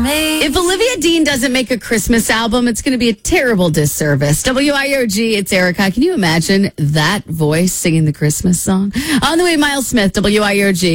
If Olivia Dean doesn't make a Christmas album, it's going to be a terrible disservice. WIOG, it's Erica. Can you imagine that voice singing the Christmas song? On the way, Miles Smith, WIOG.